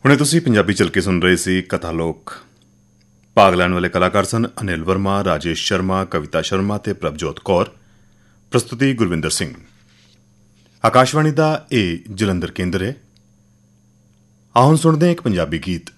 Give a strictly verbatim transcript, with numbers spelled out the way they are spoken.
ਹੁਣੇ ਤੁਸੀਂ ਪੰਜਾਬੀ ਝਲਕੇ ਸੁਣ ਰਹੇ ਸੀ ਕਥਾ ਲੋਕ। ਭਾਗ ਲੈਣ ਵਾਲੇ ਕਲਾਕਾਰ ਸਨ ਅਨਿਲ ਵਰਮਾ, ਰਾਜੇਸ਼ ਸ਼ਰਮਾ, ਕਵਿਤਾ ਸ਼ਰਮਾ ਤੇ ਪ੍ਰਭਜੋਤ ਕੌਰ। ਪ੍ਰਸਤੁਤੀ ਗੁਰਵਿੰਦਰ ਸਿੰਘ। ਆਕਾਸ਼ਵਾਣੀ ਦਾ ਇਹ ਜਲੰਧਰ ਕੇਂਦਰ ਹੈ। ਆਓ ਹੁਣ ਸੁਣਦੇ ਹਾਂ ਇੱਕ ਪੰਜਾਬੀ ਗੀਤ।